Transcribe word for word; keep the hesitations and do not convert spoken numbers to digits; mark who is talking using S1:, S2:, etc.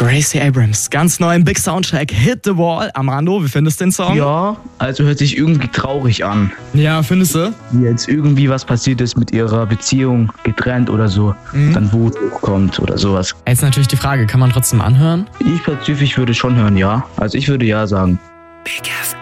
S1: Gracie Abrams, ganz neu im Big Soundtrack, Hit the Wall. Armando, wie findest du den Song?
S2: Ja, also hört sich irgendwie traurig an.
S1: Ja, findest du?
S2: Wie jetzt irgendwie was passiert ist mit ihrer Beziehung, getrennt oder so,
S1: Mhm.
S2: dann Wut hochkommt oder sowas.
S1: Jetzt natürlich die Frage, kann man trotzdem anhören?
S2: Ich persönlich würde schon hören, ja. Also ich würde ja sagen.
S1: Big F